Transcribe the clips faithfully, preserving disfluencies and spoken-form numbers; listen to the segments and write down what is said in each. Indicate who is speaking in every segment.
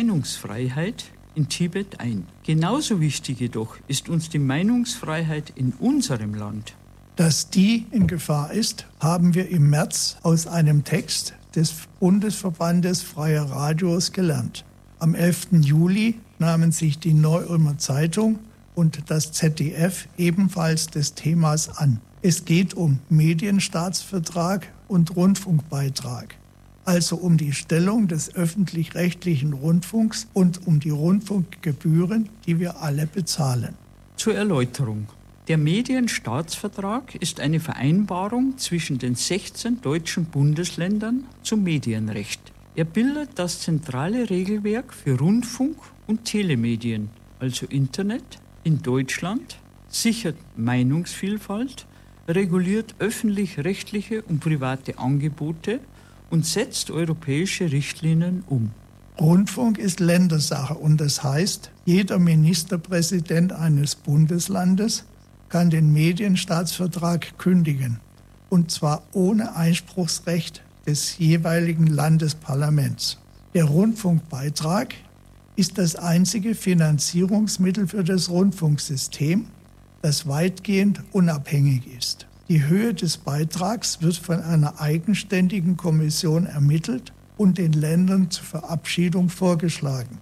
Speaker 1: Meinungsfreiheit in Tibet ein. Genauso wichtig jedoch ist uns die Meinungsfreiheit in unserem Land.
Speaker 2: Dass die in Gefahr ist, haben wir im März aus einem Text des Bundesverbandes Freier Radios gelernt. Am elften Juli nahmen sich die Neu-Ulmer Zeitung und das Z D F ebenfalls des Themas an. Es geht um Medienstaatsvertrag und Rundfunkbeitrag, also um die Stellung des öffentlich-rechtlichen Rundfunks und um die Rundfunkgebühren, die wir alle bezahlen.
Speaker 1: Zur Erläuterung. Der Medienstaatsvertrag ist eine Vereinbarung zwischen den sechzehn deutschen Bundesländern zum Medienrecht. Er bildet das zentrale Regelwerk für Rundfunk und Telemedien, also Internet, in Deutschland, sichert Meinungsvielfalt, reguliert öffentlich-rechtliche und private Angebote und setzt europäische Richtlinien um.
Speaker 2: Rundfunk ist Ländersache und das heißt, jeder Ministerpräsident eines Bundeslandes kann den Medienstaatsvertrag kündigen, und zwar ohne Einspruchsrecht des jeweiligen Landesparlaments. Der Rundfunkbeitrag ist das einzige Finanzierungsmittel für das Rundfunksystem, das weitgehend unabhängig ist. Die Höhe des Beitrags wird von einer eigenständigen Kommission ermittelt und den Ländern zur Verabschiedung vorgeschlagen.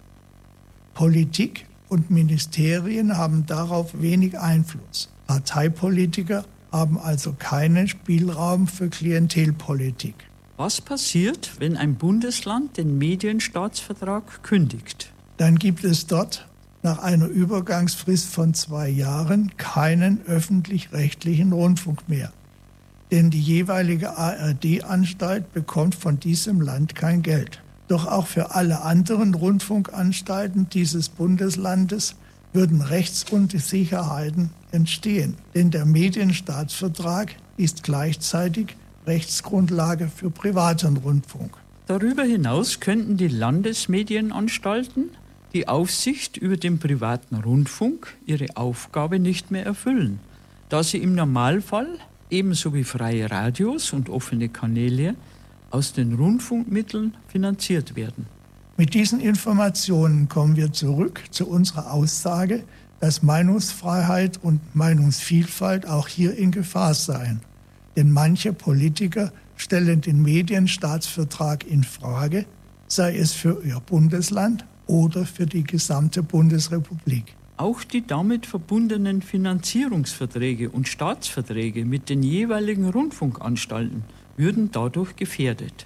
Speaker 2: Politik und Ministerien haben darauf wenig Einfluss. Parteipolitiker haben also keinen Spielraum für Klientelpolitik.
Speaker 1: Was passiert, wenn ein Bundesland den Medienstaatsvertrag kündigt?
Speaker 2: Dann gibt es dort nach einer Übergangsfrist von zwei Jahren keinen öffentlich-rechtlichen Rundfunk mehr. Denn die jeweilige A R D-Anstalt bekommt von diesem Land kein Geld. Doch auch für alle anderen Rundfunkanstalten dieses Bundeslandes würden Rechtsunsicherheiten entstehen. Denn der Medienstaatsvertrag ist gleichzeitig Rechtsgrundlage für privaten Rundfunk.
Speaker 1: Darüber hinaus könnten die Landesmedienanstalten die Aufsicht über den privaten Rundfunk ihre Aufgabe nicht mehr erfüllen, da sie im Normalfall, ebenso wie freie Radios und offene Kanäle, aus den Rundfunkmitteln finanziert werden.
Speaker 2: Mit diesen Informationen kommen wir zurück zu unserer Aussage, dass Meinungsfreiheit und Meinungsvielfalt auch hier in Gefahr seien. Denn manche Politiker stellen den Medienstaatsvertrag in Frage, sei es für ihr Bundesland oder für die gesamte Bundesrepublik.
Speaker 1: Auch die damit verbundenen Finanzierungsverträge und Staatsverträge mit den jeweiligen Rundfunkanstalten würden dadurch gefährdet.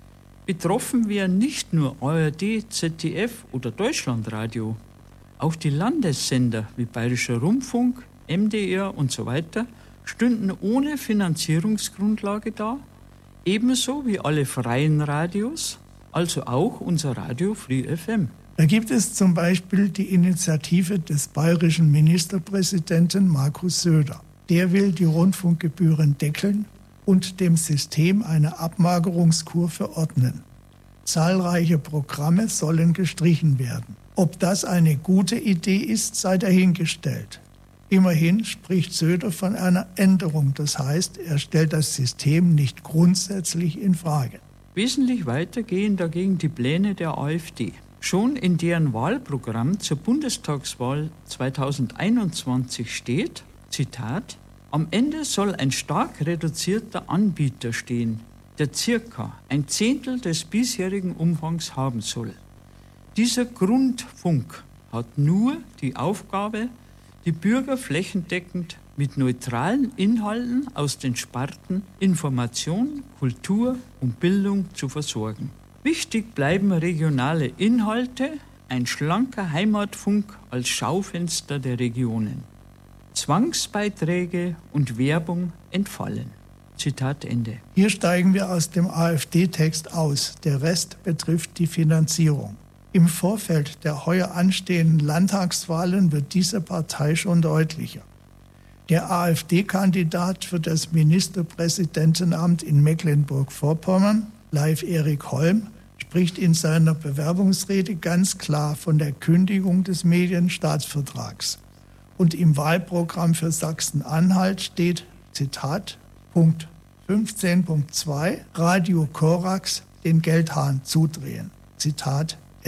Speaker 1: Betroffen wären nicht nur A R D, Z D F oder Deutschlandradio. Auch die Landessender wie Bayerischer Rundfunk, M D R und so weiter stünden ohne Finanzierungsgrundlage da, ebenso wie alle freien Radios, also auch unser Radio Free F M.
Speaker 2: Da gibt es zum Beispiel die Initiative des bayerischen Ministerpräsidenten Markus Söder. Der will die Rundfunkgebühren deckeln und dem System eine Abmagerungskur verordnen. Zahlreiche Programme sollen gestrichen werden. Ob das eine gute Idee ist, sei dahingestellt. Immerhin spricht Söder von einer Änderung, das heißt, er stellt das System nicht grundsätzlich in Frage.
Speaker 1: Wesentlich weiter gehen dagegen die Pläne der AfD. Schon in deren Wahlprogramm zur Bundestagswahl zweitausendeinundzwanzig steht, Zitat, am Ende soll ein stark reduzierter Anbieter stehen, der circa ein Zehntel des bisherigen Umfangs haben soll. Dieser Grundfunk hat nur die Aufgabe, die Bürger flächendeckend mit neutralen Inhalten aus den Sparten Information, Kultur und Bildung zu versorgen. Wichtig bleiben regionale Inhalte, ein schlanker Heimatfunk als Schaufenster der Regionen. Zwangsbeiträge und Werbung entfallen. Zitat Ende.
Speaker 2: Hier steigen wir aus dem AfD-Text aus. Der Rest betrifft die Finanzierung. Im Vorfeld der heuer anstehenden Landtagswahlen wird diese Partei schon deutlicher. Der AfD-Kandidat für das Ministerpräsidentenamt in Mecklenburg-Vorpommern, Leif Erik Holm, spricht in seiner Bewerbungsrede ganz klar von der Kündigung des Medienstaatsvertrags. Und im Wahlprogramm für Sachsen-Anhalt steht, Zitat, Punkt fünfzehn Punkt zwei, Radio Korax den Geldhahn zudrehen. Zitat Ende.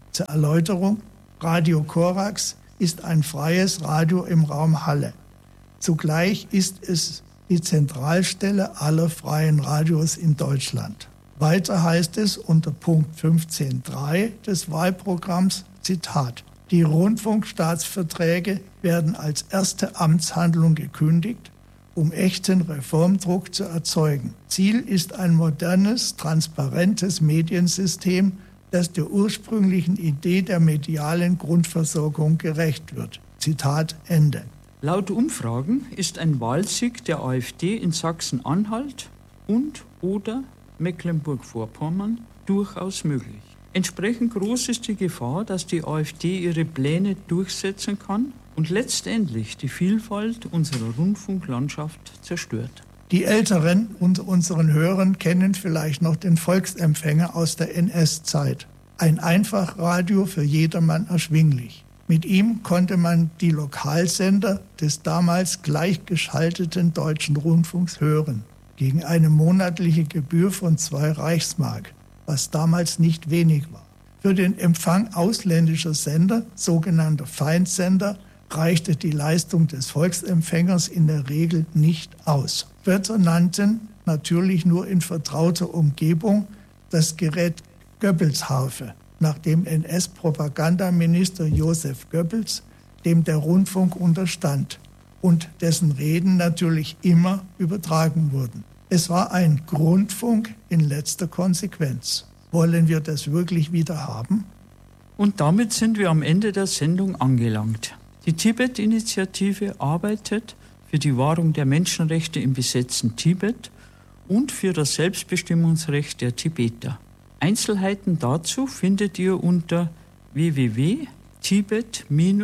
Speaker 2: Zur Erläuterung: Radio Korax ist ein freies Radio im Raum Halle. Zugleich ist es die Zentralstelle aller freien Radios in Deutschland. Weiter heißt es unter Punkt fünfzehn Punkt drei des Wahlprogramms, Zitat: Die Rundfunkstaatsverträge werden als erste Amtshandlung gekündigt, um echten Reformdruck zu erzeugen. Ziel ist ein modernes, transparentes Mediensystem, das der ursprünglichen Idee der medialen Grundversorgung gerecht wird. Zitat Ende.
Speaker 1: Laut Umfragen ist ein Wahlsieg der AfD in Sachsen-Anhalt und oder Mecklenburg-Vorpommern durchaus möglich. Entsprechend groß ist die Gefahr, dass die AfD ihre Pläne durchsetzen kann und letztendlich die Vielfalt unserer Rundfunklandschaft zerstört.
Speaker 2: Die Älteren unter unseren Hörern kennen vielleicht noch den Volksempfänger aus der N S-Zeit. Ein Einfachradio für jedermann erschwinglich. Mit ihm konnte man die Lokalsender des damals gleichgeschalteten Deutschen Rundfunks hören, gegen eine monatliche Gebühr von zwei Reichsmark, was damals nicht wenig war. Für den Empfang ausländischer Sender, sogenannter Feindsender, reichte die Leistung des Volksempfängers in der Regel nicht aus. Wörter nannten, natürlich nur in vertrauter Umgebung, das Gerät Goebbels-Harfe, nach dem N S-Propagandaminister Josef Goebbels, dem der Rundfunk unterstand und dessen Reden natürlich immer übertragen wurden. Es war ein Grundfunk in letzter Konsequenz. Wollen wir das wirklich wieder haben?
Speaker 1: Und damit sind wir am Ende der Sendung angelangt. Die Tibet-Initiative arbeitet für die Wahrung der Menschenrechte im besetzten Tibet und für das Selbstbestimmungsrecht der Tibeter. Einzelheiten dazu findet ihr unter w w w punkt tibet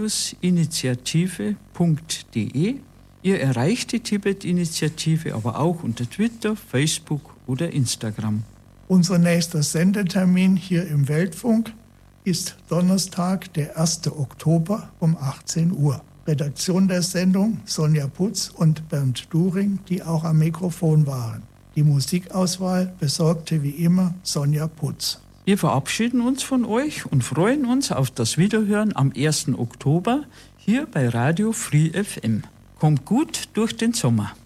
Speaker 1: initiative punkt d e. Ihr erreicht die Tibet-Initiative aber auch unter Twitter, Facebook oder Instagram.
Speaker 2: Unser nächster Sendetermin hier im Weltfunk ist Donnerstag, der ersten Oktober um achtzehn Uhr. Redaktion der Sendung Sonja Putz und Bernd During, die auch am Mikrofon waren. Die Musikauswahl besorgte wie immer Sonja Putz.
Speaker 1: Wir verabschieden uns von euch und freuen uns auf das Wiederhören am ersten Oktober hier bei Radio Free F M. Kommt gut durch den Sommer.